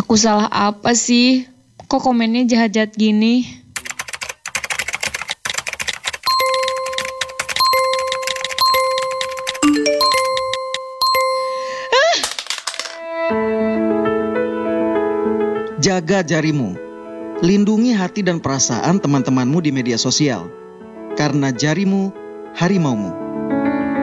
Aku salah apa sih? Kok komennya jahat-jahat gini? Jaga jarimu. Lindungi hati dan perasaan teman-temanmu di media sosial. Karena jarimu, harimaumu.